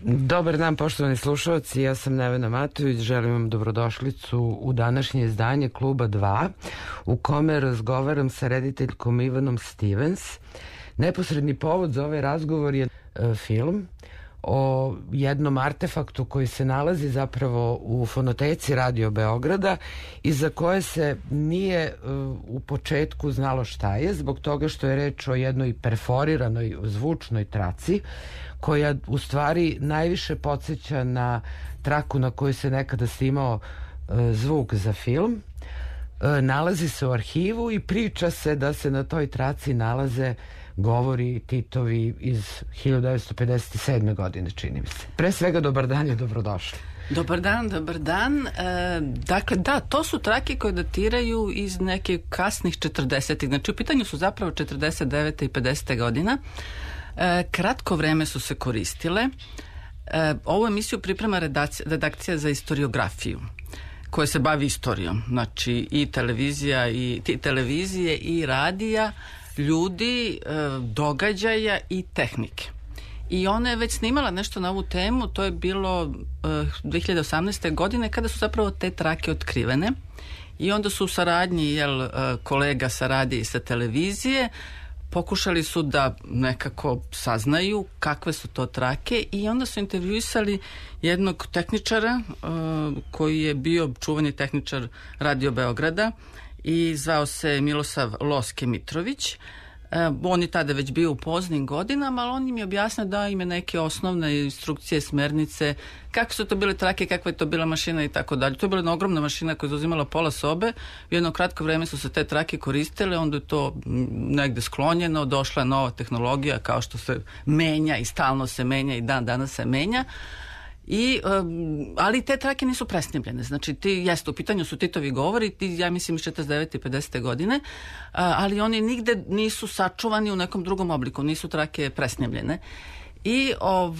Dobar dan, poštovani slušalci, ja sam Nevena Matović, želim vam dobrodošlicu u današnje izdanje Kluba 2, u kome razgovaram sa rediteljkom Ivanom Stevens. Neposredni povod za ovaj razgovor je film o jednom artefaktu koji se nalazi zapravo u fonoteci Radio Beograda i za koje se nije u početku znalo šta je, zbog toga što je reč o jednoj perforiranoj zvučnoj traci koja u stvari najviše podsjeća na traku na kojoj se nekada snimao zvuk za film. Nalazi se u arhivu i priča se da se na toj traci nalaze govori Titovi iz 1957. godine, čini mi se. Pre svega, dobar dan i dobrodošli. Dobar dan, dobar dan. Dakle, da, to su trake koje datiraju iz neke kasnih 40-ih. Znači, u pitanju su zapravo 49. i 50. godina. Kratko vreme su se koristile. Ovu emisiju priprema redakcija za istoriografiju koja se bavi istorijom. Znači, i televizije i radija, ljudi, događaja i tehnike. I ona je već snimala nešto na ovu temu, to je bilo 2018. godine kada su zapravo te trake otkrivene i onda su u saradnji kolega sa radija i sa televizije pokušali su da nekako saznaju kakve su to trake i onda su intervjuisali jednog tehničara koji je bio čuveni tehničar Radio Beograda i zvao se Milosav Loske Mitrović. On je tada već bio u poznim godinama, ali on im je objasnio, dao im je neke osnovne instrukcije, smernice, kakve su to bile trake, kakva je to bila mašina i tako dalje. To je bila jedna ogromna mašina koja je zauzimala pola sobe. U jedno kratko vreme su se te trake koristile, onda je to negde sklonjeno, došla je nova tehnologija kao što se menja i stalno se menja i dan danas se menja. Ali te trake nisu presnimljene, znači jeste, u pitanju su Titovi govori, ja mislim iz 49. i 50. godine, ali oni nigde nisu sačuvani u nekom drugom obliku, nisu trake presnimljene. I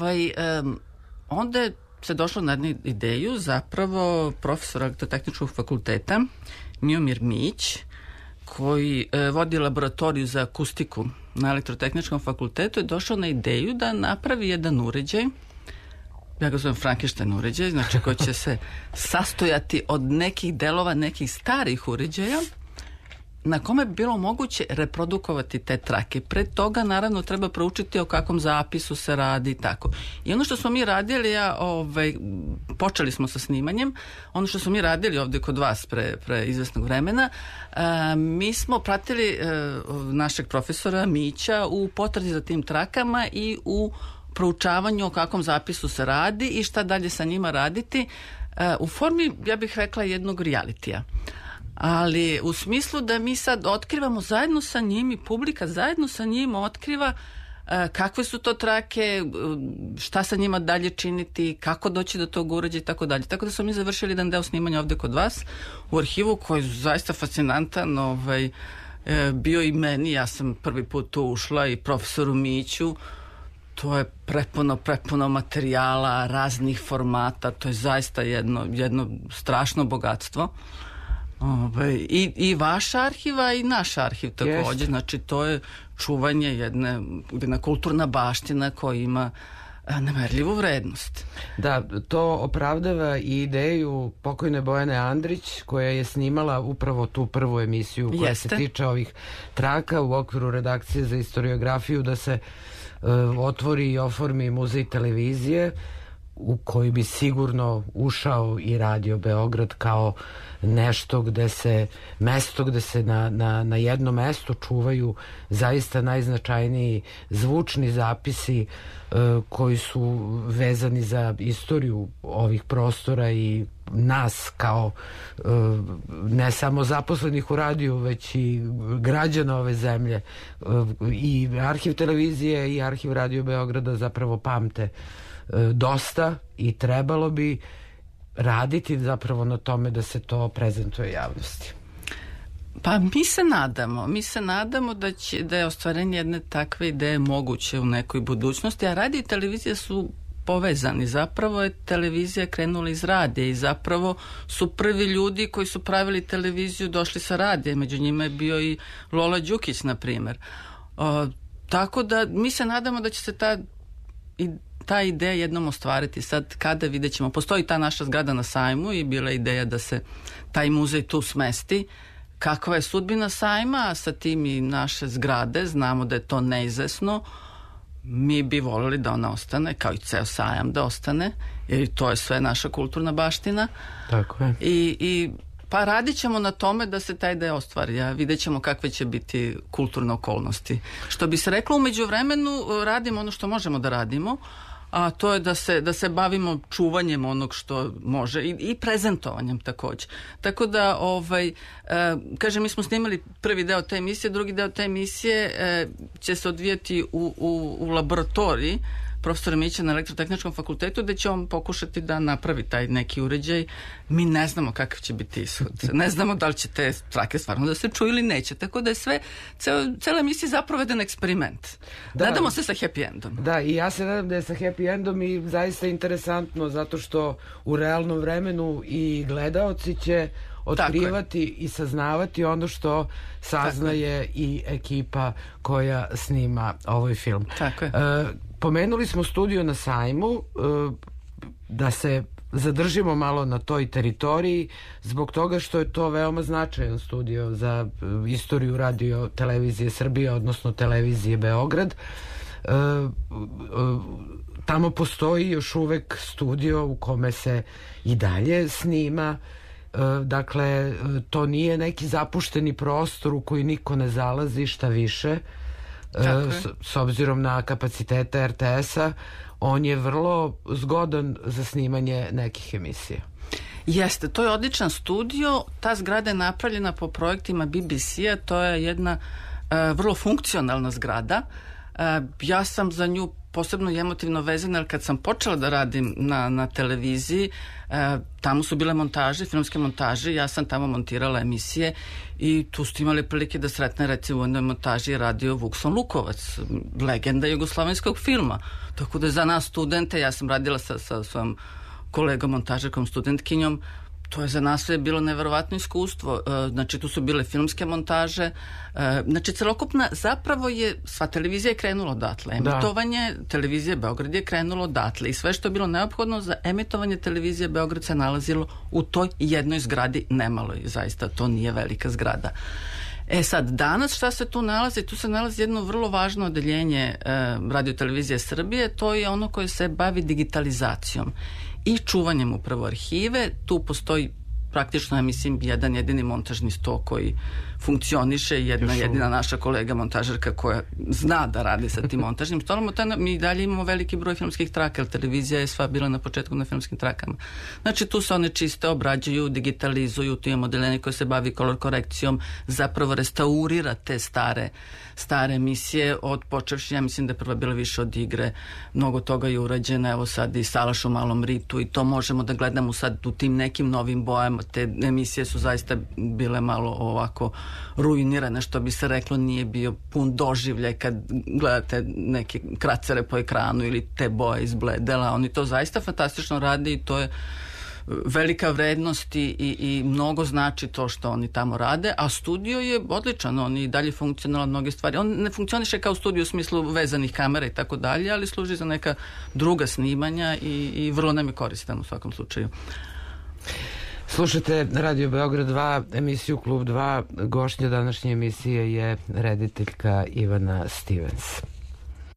onda se došlo na jednu ideju, zapravo profesor Elektrotehničkog fakulteta Miomir Mić, koji vodi laboratoriju za akustiku na Elektrotehničkom fakultetu, je došao na ideju da napravi jedan uređaj, ja ga zovem Frankenstein uređaj, znači koji će se sastojati od nekih delova, nekih starih uređaja na kome bi bilo moguće reprodukovati te trake. Pre toga naravno treba proučiti o kakvom zapisu se radi i tako. I ono što smo mi radili, počeli smo sa snimanjem, ono što smo mi radili ovdje kod vas pre izvesnog vremena, mi smo pratili našeg profesora Mića u potrazi za tim trakama i u proučavanju o kakvom zapisu se radi i šta dalje sa njima raditi u formi, ja bih rekla, jednog realitija. Ali u smislu da mi sad otkrivamo zajedno sa njim i publika zajedno sa njim otkriva kakve su to trake, šta sa njima dalje činiti, kako doći do tog uređaja i tako dalje. Tako da smo mi završili jedan deo snimanja ovde kod vas u arhivu koji je zaista fascinantan, bio i meni, ja sam prvi put tu ušla i profesoru Miću. To je prepuno materijala, raznih formata, to je zaista jedno strašno bogatstvo. I vaša arhiva i naš arhiv također, znači to je čuvanje jedna kulturna baština koja ima nemerljivu vrednost. Da, to opravdava i ideju pokojne Bojane Andrić koja je snimala upravo tu prvu emisiju koja se tiče ovih traka u okviru redakcije za istoriografiju, da se otvori i oformi muzej televizije u koji bi sigurno ušao i Radio Beograd kao mesto gde se na jednom mestu čuvaju zaista najznačajniji zvučni zapisi koji su vezani za istoriju ovih prostora i nas kao ne samo zaposlenih u radiju, već i građana ove zemlje. I arhiv televizije i arhiv Radio Beograda zapravo pamte dosta i trebalo bi raditi zapravo na tome da se to prezentuje javnosti. Pa mi se nadamo da je ostvarenje jedne takve ideje moguće u nekoj budućnosti, a radio i televizija su povezani. Zapravo je televizija krenula iz radija i zapravo su prvi ljudi koji su pravili televiziju došli sa radija. Među njima je bio i Lola Đukić, na primjer. Tako da mi se nadamo da će se ta ta ideja jednom ostvariti. Sad kada vidjet ćemo, postoji ta naša zgrada na sajmu i bila je ideja da se taj muzej tu smesti. Kakva je sudbina sajma, a sa tim i naše zgrade, znamo da je to neizvesno. Mi bi voljeli da ona ostane, kao i ceo sajam da ostane, jer to je sve naša kulturna baština. Tako je. Pa radit ćemo na tome da se taj ideja ostvari, a vidjet ćemo kakve će biti kulturne okolnosti. Što bi se reklo, u međuvremenu radimo ono što možemo da radimo, a to je da se bavimo čuvanjem onog što može i prezentovanjem takođe. Tako da, kažem, mi smo snimali prvi deo te emisije, drugi deo te emisije će se odvijati u laboratoriji profesora Mića na Elektrotehničkom fakultetu, gde će on pokušati da napravi taj neki uređaj. Mi ne znamo kakav će biti ishod. Ne znamo da li će te trake stvarno da se čuju ili neće. Tako da je cela emisija zapravo jedan eksperiment. Nadamo se sa happy endom. Da, i ja se nadam da je sa happy endom i zaista interesantno, zato što u realnom vremenu i gledaoci će otkrivati i saznavati ono što saznaje i ekipa koja snima ovaj film. Tako je. Pomenuli smo studio na sajmu, da se zadržimo malo na toj teritoriji, zbog toga što je to veoma značajan studio za istoriju radio televizije Srbije, odnosno televizije Beograd. Tamo postoji još uvek studio u kome se i dalje snima. Dakle, to nije neki zapušteni prostor u koji niko ne zalazi, šta više. S obzirom na kapacitete RTS-a, on je vrlo zgodan za snimanje nekih emisija. Jeste, to je odličan studio. Ta zgrada je napravljena po projektima BBC-a, to je jedna vrlo funkcionalna zgrada. Ja sam za nju posebno emotivno vezana, jer kad sam počela da radim na televiziji, tamo su bile montaže, filmske montaže, ja sam tamo montirala emisije i tu ste imali prilike da sretne, recimo, u jednoj montaži je radio Vukson Lukovac, legenda jugoslovenskog filma. Tako da za nas studente, ja sam radila sa svojom kolegom montažerkom, studentkinjom, to je za nas sve bilo neverovatno iskustvo. Znači, tu su bile filmske montaže. Znači, celokupna, zapravo je, sva televizija je krenula odatle. Emitovanje televizije Beograd je krenulo odatle i sve što je bilo neophodno za emitovanje televizije Beograd se nalazilo u toj jednoj zgradi, nemaloj. Zaista, to nije velika zgrada. Sad, danas šta se tu nalazi? Tu se nalazi jedno vrlo važno odeljenje radiotelevizije Srbije, to je ono koje se bavi digitalizacijom i čuvanjem upravo arhive. Tu postoji praktično, ja mislim, jedan jedini montažni sto koji funkcioniše, jedna jedina naša kolega montažerka koja zna da radi sa tim montažnim stolom. Mi dalje imamo veliki broj filmskih traka, jer televizija je sva bila na početku na filmskim trakama. Znači, tu se one čiste obrađuju, digitalizuju, tu imamo odeljenje koje se bavi kolor korekcijom, zapravo restaurira te stare emisije, od počevši, ja mislim da je prva bila više od igre, mnogo toga je urađeno, evo sad i Salaš u malom ritu i to možemo da gledamo sad u tim nekim novim bojama. Te emisije su zaista bile malo ovako ruinirane, što bi se reklo, nije bio pun doživljaj kad gledate neke kracere po ekranu ili te boje izbledela. Oni to zaista fantastično rade i to je velika vrednost i mnogo znači to što oni tamo rade, a studio je odličan, on i dalje funkcionalno mnoge stvari. On ne funkcioniše kao studio u smislu vezanih kamera i tako dalje, ali služi za neka druga snimanja i vrlo nam je koristan u svakom slučaju. Slušate Radio Beograd 2, emisiju Klub 2. Gošnja današnje emisije je rediteljka Ivana Stevens.